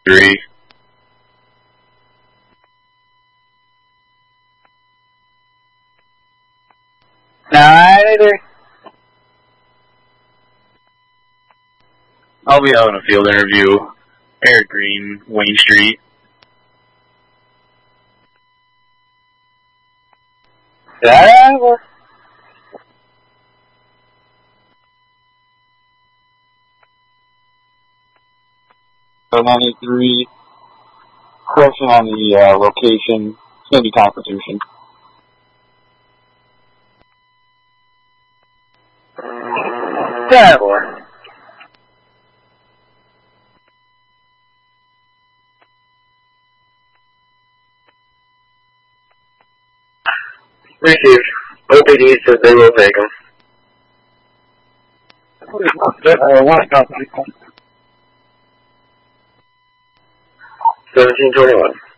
3. I'll be out on a field interview. Eric Green, Wayne Street. That 93. Question on the location. It's going to be Constitution. Yeah. Received. OPD says they will take them. 1721.